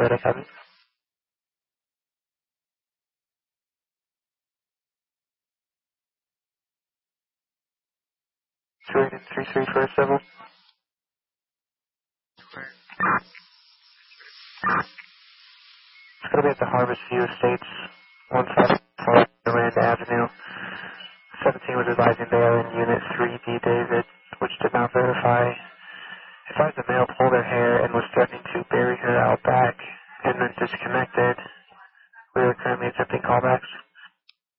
Toyota, copy. Jordan 33 for a civil. It's going to be at the Harvest View Estates, 154 Miranda Avenue. 17 was advising bail in Unit 3D David, which did not verify. Advised the male pulled her hair and was threatening to bury her out back and then disconnected. We are currently attempting callbacks.